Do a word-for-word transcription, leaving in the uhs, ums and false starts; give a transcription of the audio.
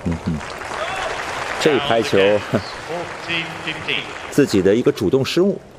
嗯哼，这一拍球，自己的一个主动失误。